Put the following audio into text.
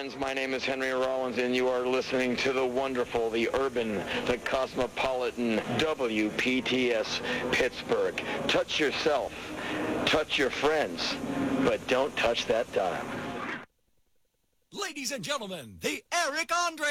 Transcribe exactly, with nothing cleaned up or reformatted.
friends. My name is Henry Rollins, and you are listening to the wonderful, the urban, the cosmopolitan W P T S Pittsburgh. Touch yourself, touch your friends, but don't touch that dial. Ladies and gentlemen, the Eric Andre